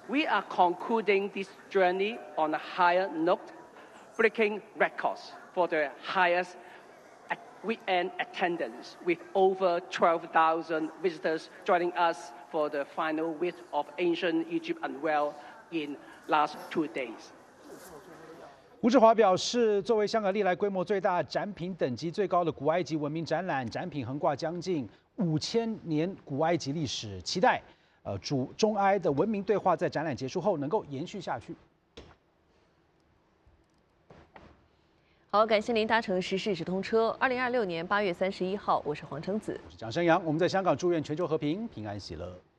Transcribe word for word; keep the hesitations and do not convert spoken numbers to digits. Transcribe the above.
We are concluding this journey on a higher note, breaking records for the highest weekend attendance, with over twelve thousand visitors joining us for the final week of Ancient Egypt Unveiled in last two days. 吴志华表示，作为香港历来规模最大、展品等级最高的古埃及文明展览，展品横挂将近五千年古埃及历史，期待呃主中埃的文明对话在展览结束后能够延续下去。 好，感谢您搭乘时事直通车。二零二六年八月三十一号，我是黄橙子， 我是蒋生阳，我们在香港祝愿全球和平、平安喜乐。